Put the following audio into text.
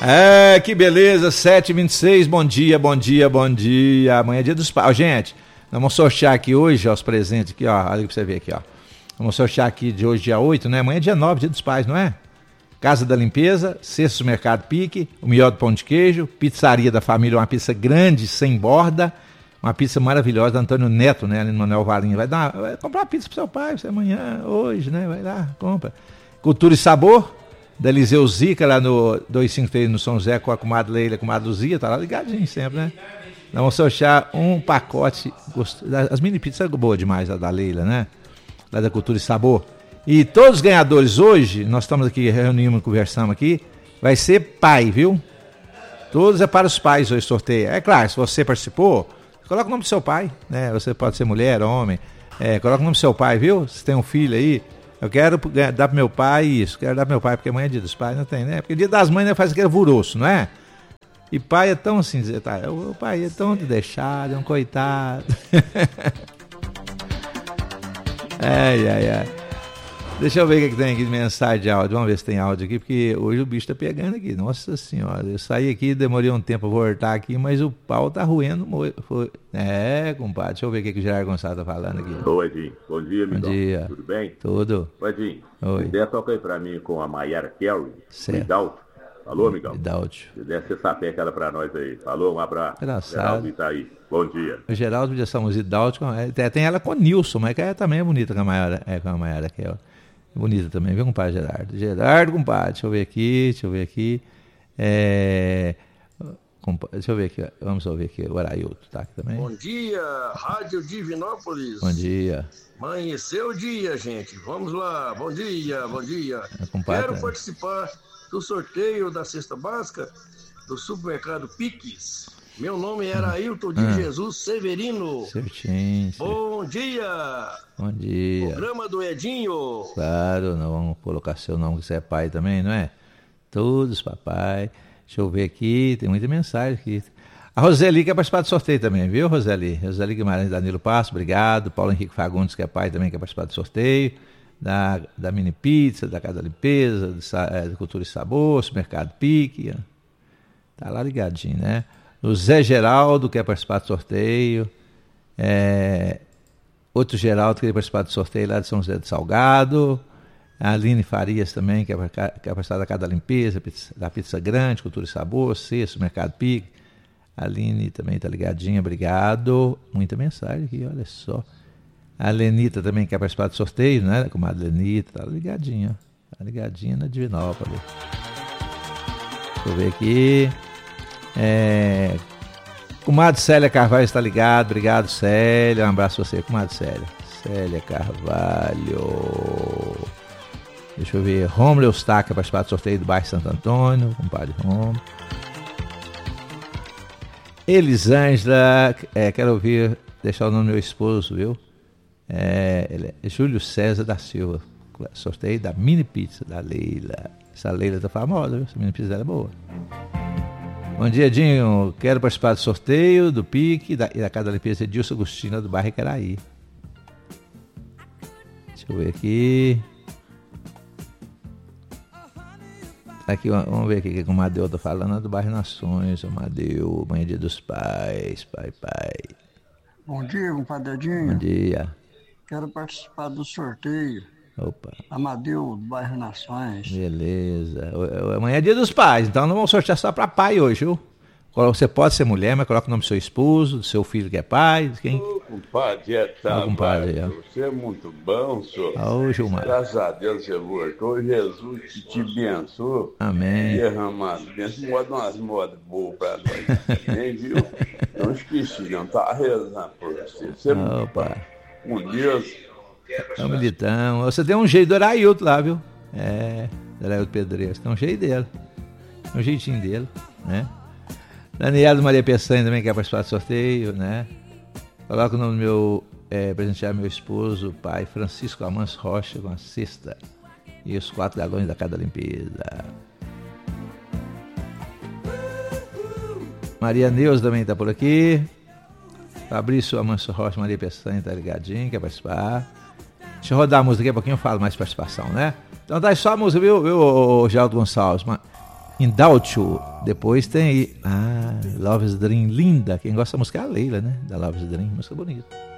É, que beleza, 7h26, bom dia. Amanhã é dia dos pais. Gente, nós vamos sortear aqui hoje, ó, os presentes aqui, ó, olha pra você ver aqui, ó. Vamos sortear aqui de hoje, dia 8, né? Amanhã é dia 9, dia dos pais, não é? Casa da Limpeza, Cestos Mercado Pique, o melhor do pão de queijo, pizzaria da família, uma pizza grande, sem borda, uma pizza maravilhosa da Antônio Neto, né? Ali no Manuel Valinho. Vai comprar uma pizza pro seu pai, você amanhã, hoje, né? Vai lá, compra. Cultura e Sabor, da Eliseu Zica, lá no 253 no São José, com a comadre Leila, a comadre Luzia, tá lá ligadinho sempre, né? Nós vamos sortear um pacote, as mini pizzas são boas demais, a da Leila, né? Lá da Cultura e Sabor. E todos os ganhadores hoje, nós estamos aqui, reunimos, conversamos aqui, vai ser pai, viu? Todos é para os pais hoje sorteio. É claro, se você participou, coloca o nome do seu pai, né? Você pode ser mulher, homem, coloca o nome do seu pai, viu? Se tem um filho aí, eu quero dar pro meu pai isso, quero dar pro meu pai, porque amanhã é dia dos pais, não tem, né? Porque dia das mães, né, faz aquele alvoroço, não é? E pai é tão assim, o pai é tão de deixado, é um coitado. Ai. Deixa eu ver o que tem aqui de mensagem de áudio. Vamos ver se tem áudio aqui, porque hoje o bicho tá pegando aqui. Nossa senhora, eu saí aqui, demorei um tempo pra voltar aqui, mas o pau tá roendo. Compadre, deixa eu ver o que o Gerardo Gonçalves tá falando aqui. Oi, Edinho. Bom dia, amigão. Bom dia. Tudo bem? Tudo. Oi, Edinho. Oi. Se der, toca aí pra mim com a Mayara Carey. Certo. Idalto. Falou, amigão? Idalto. Se der, você sapeca ela pra nós aí. Falou, um abraço. Engraçado. Geraldo Itaí. Bom dia. O Geraldo podia ser uns Idalto. Tem ela com o Nilson, mas que ela também é bonita com a Mayara Carey. Bonita também, viu, compadre Gerardo? Gerardo, compadre, deixa eu ver aqui. Deixa eu ver aqui, vamos ouvir aqui, o Arailto tá aqui também. Bom dia, Rádio Divinópolis. Bom dia. Amanheceu o dia, gente. Vamos lá, bom dia. Compadre, Quero participar do sorteio da cesta básica do supermercado Piques. Meu nome é Arailton de Jesus Severino. Certinho. Bom dia. Bom dia. Programa do Edinho. Claro, nós vamos colocar seu nome, que você é pai também, não é? Todos papai. Deixa eu ver aqui, tem muita mensagem aqui. A Roseli quer participar do sorteio também, viu, Roseli? Roseli Guimarães, Danilo Passo, obrigado. Paulo Henrique Fagundes, que é pai também, quer participar do sorteio. Da Mini Pizza, da Casa da Limpeza, da Cultura e Sabor, Mercado Pique. Tá lá ligadinho, né? O Zé Geraldo quer participar do sorteio. Outro Geraldo quer participar do sorteio lá de São José do Salgado. A Aline Farias também quer participar da Casa da Limpeza, da Pizza Grande, Cultura e Sabor, Cesto, Mercado Pique. A Aline também está ligadinha, obrigado. Muita mensagem aqui, olha só. A Lenita também quer participar do sorteio, né? Como a Lenita, tá ligadinha. Tá ligadinha na Divinópolis. Deixa eu ver aqui. Comadre Célia Carvalho está ligado, obrigado, Célia. Um abraço pra você, comadre Célia. Célia Carvalho. Deixa eu ver. Romulo Eustáquio quer participar do sorteio do bairro Santo Antônio, compadre Romulo. Elisângela, quero ouvir, deixar o nome do meu esposo, viu? Ele é Júlio César da Silva. Sorteio da Mini Pizza da Leila. Essa Leila tá famosa, viu? Essa Mini Pizza dela é boa. Bom dia, Dinho. Quero participar do sorteio do Pique e da Casa da Limpeza de Edilson Agostina do bairro Icaraí. Deixa eu ver aqui. Aqui, vamos ver aqui o que o Madeu tá falando, do bairro Nações. O Madeu, amanhã é dia dos pais, pai. Bom dia, compadre Edinho. Bom dia. Quero participar do sorteio. Opa. Amadeu, do bairro Nações. Beleza. Amanhã é dia dos pais, então não vamos sortear só para pai hoje, viu? Você pode ser mulher, mas coloca o nome do seu esposo, do seu filho que é pai, de quem? Ô, compadre, você é muito bom, senhor. Ô, Gilmar. Graças a Deus você voltou. Jesus te abençoe. Amém. Derramado bênção. Moda umas modas boas pra nós. Hein, viu? Não esqueci, não. Tá rezando por você. Você Opa. Com Deus. É um militão. Você tem um jeito do Arailton lá, viu? Do Arailton Pedreiro. Você tem um jeito dele. Um jeitinho dele, né? Daniela Maria Peçanha também quer participar do sorteio, né? Coloca o nome do meu, presentear meu esposo, o pai Francisco Amans Rocha, com a cesta e os 4 galões da Casa da Limpeza. Maria Neuza também está por aqui. Fabrício Amans Rocha, Maria Peçanha está ligadinho, quer participar. Deixa eu rodar a música, daqui a pouquinho eu falo mais participação, né? Então dá só a música, viu Geraldo Gonçalves? In Doubt You. Depois tem aí, Love's Dream, linda. Quem gosta da música é a Leila, né? Da Love's Dream, música bonita.